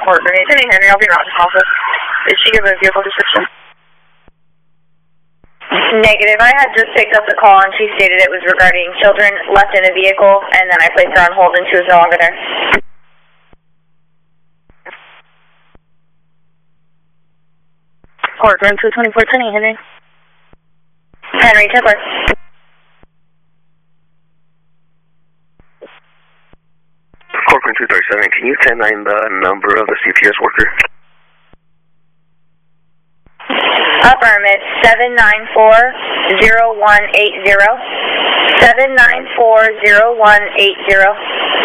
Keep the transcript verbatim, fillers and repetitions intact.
Fort Grenade. Henry, Henry, I'll be around his office. Did she give a vehicle description? Negative. I had just picked up the call and she stated it was regarding children left in a vehicle, and then I placed her on hold and she was no longer there. Fort Grenade two twenty-four ten, Henry. Henry Tipler. Corcoran two thirty-seven, can you ten nine the number of the C P S worker? Affirmative. seven nine four zero one eight zero. seven nine four zero one eight zero.